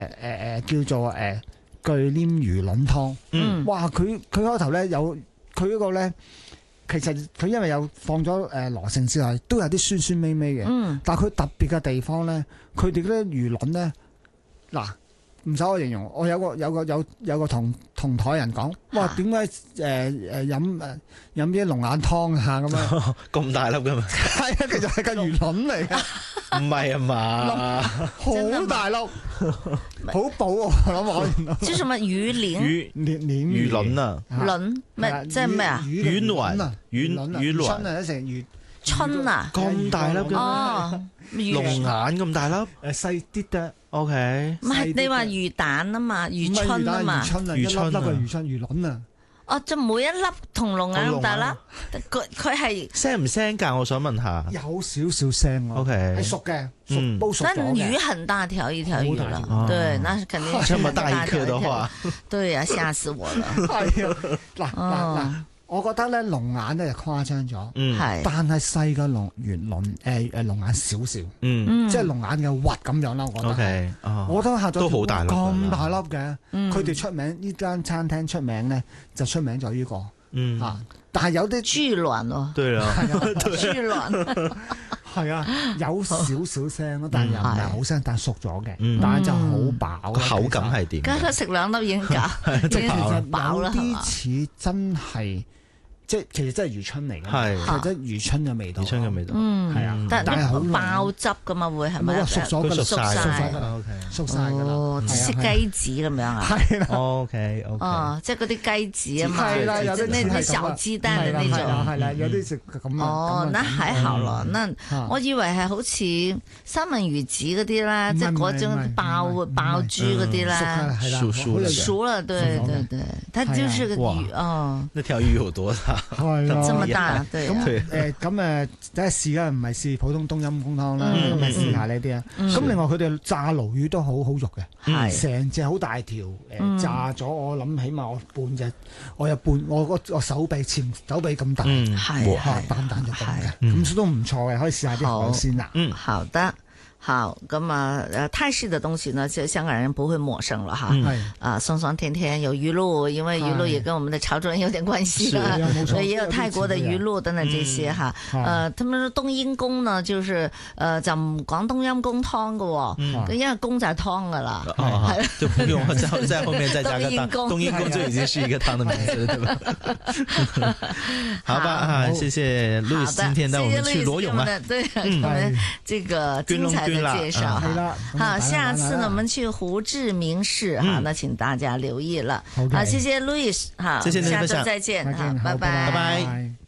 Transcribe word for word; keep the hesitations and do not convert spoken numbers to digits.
誒誒叫做誒巨黏魚卵湯。 嗯， 哇！佢佢開頭咧有佢嗰個咧，其實佢因為有放咗誒羅勝之外，都有啲酸酸味味嘅。 嗯， 但係佢特別嘅地方咧，佢哋嗰啲魚卵咧，嗱。唔使我形容，我有個有個有有個同同台人講，哇點解誒誒飲誒飲啲龍眼湯啊咁樣咁大粒㗎嘛？ 係啊，其實係個魚卵嚟嘅， 唔係啊嘛， 好大粒，好補我諗我原來。 即係什麼魚鱗？ 魚鯰鯰魚卵啊， 卵咩？即係咩啊？ 魚卵啊，魚魚卵春啊，一成魚春啊， 咁大粒嘅哦， 龍眼咁大粒， 誒細啲嘅。 O K， 唔係你話魚蛋啊嘛，魚春啊嘛， 魚春啊，一粒粒嘅魚春魚卵啊。 哦，就每一粒同龍眼咁大粒，佢佢係腥唔腥㗎？我想問下。 有少少腥喎。 O K， 係熟嘅，熟煲熟咗嘅。 但魚很大條一條魚了，對，那是肯定。 這麼大一顆的話， 對呀，嚇死我了。 係啊，嗱嗱嗱。我覺得咧龍眼咧就誇張咗， 嗯， 但係細個龍圓龍誒誒龍眼少少， 嗯， 即係龍眼嘅核咁樣啦，我覺得。 O K， 我都嚇咗， 都好大粒， 咁大粒嘅， 嗯， 佢哋出名呢間餐廳出名咧就出名咗呢個， 嗯嚇，但係有啲巨卵咯， 對啦， 巨卵， 係啊，有少少腥咯，但係又唔係好腥，但係熟咗嘅， 嗯但係就好飽， 口感係點？ 梗係食兩粒已經夠， 即係其實飽啦， 有啲似真係。即係其實真係魚春嚟嘅， 係其實真係魚春嘅味道， 魚春嘅味道， 嗯， 係啊， 但係好濃爆汁噶嘛，會係咪？ 熟咗㗎啦， 熟晒， 熟晒㗎啦 ，OK， 熟晒㗎啦， 哦，似雞子咁樣啊， 係啦 ，OK OK， 哦，即係嗰啲雞子啊嘛， 係啦，有啲那啲小雞蛋嘅那種， 係啦，有啲食咁哦，那還好咯，那我以為係好似三文魚子嗰啲啦，即係嗰種爆爆珠嗰啲啦， 熟熟了， 熟了，對對對，它就是個魚哦， 那條魚有多大？ 係咯。 這麼大，對。 咁誒咁誒，第一試啦，唔係試普通冬陰功湯啦，咁咪試下呢啲啊。咁另外佢哋炸鱸魚都好好肉嘅， 係成隻好大條誒炸咗，我諗起碼我半隻，我有半我個我手臂前手臂咁大， 係係淡淡咗咁嘅，咁都唔錯嘅，可以試下啲海鮮啦。 嗯，好的。好，咁啊，呃，泰式的東西呢，就香港人不會陌生了哈。 嗯、 啊，酸酸甜甜有魚露，因為魚露也跟我們的潮州人有點關係啦。所以也有泰國的魚露等等這些哈。嗯、呃，他們說冬陰功呢，就是呃就唔講冬陰功湯嘅喎，嗯、因為功就係湯噶啦，係、 哦、就不用在在後面再加個湯。冬陰功就已經是一個湯的名字，對吧？好吧，啊，謝謝 Louis 今天帶我們去裸泳啊， 對，我們這個精彩。介紹哈， 好，下次呢，我們去胡志明市哈，那請大家留意了。好，謝謝 Louis，好，下次再見，好，拜拜， 拜拜。